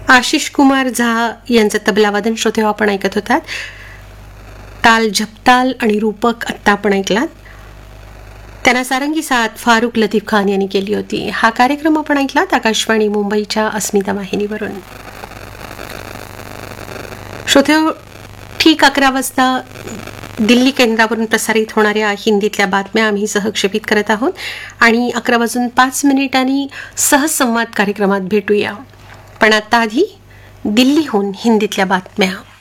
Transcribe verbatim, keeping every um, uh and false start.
आशिष कुमार झा यांचं तबलावादन श्रोते आपण ऐकत होतात. ताल झपताल आणि रूपक आत्ता आपण ऐकलात. त्यांना सारंगी साथ फारुख लतीफ खान यांनी केली होती. हा कार्यक्रम आपण ऐकलात आकाशवाणी मुंबईच्या अस्मिता वाहिनीवरून. श्रोते ठीक अकरा वाजता दिल्ली केंद्रावरून प्रसारित होणाऱ्या हिंदीतल्या बातम्या आम्ही सहक्षेपित करत आहोत आणि अकरा वाजून पाच मिनिटांनी सहसंवाद कार्यक्रमात भेटूया. पण आता आधी दिल्लीहून हिंदीतल्या बातम्या.